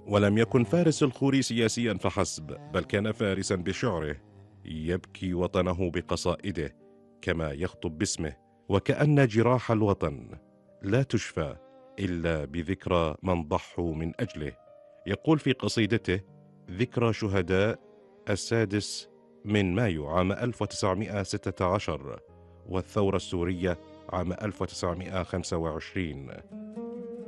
ولم يكن فارس الخوري سياسيا فحسب، بل كان فارسا بشعره، يبكي وطنه بقصائده كما يخطب باسمه، وكأن جراح الوطن لا تشفى إلا بذكرى من ضحوا من أجله. يقول في قصيدته: ذكرى شهداء 6 مايو عام 1916 والثورة السورية عام 1925.